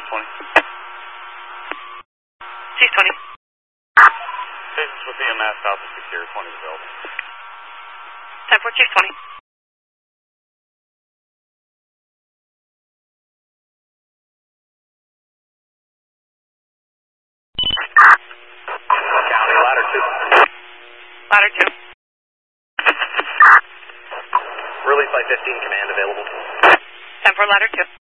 Chief 20. Stations with EMS south of Secure 20 available. 10-4, Chief 20. County, ladder 2. Ladder 2. Release by 15, command available. 10-4, ladder 2.